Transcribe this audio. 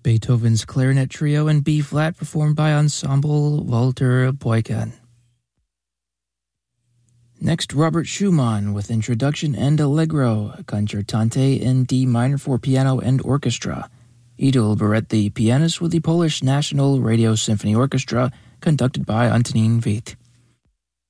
Beethoven's Clarinet Trio in B-flat performed by Ensemble Walter Boykan. Next, Robert Schumann with Introduction and Allegro, Concertante in D minor for piano and orchestra. Idol Beretti, pianist with the Polish National Radio Symphony Orchestra, conducted by Antonin Veit.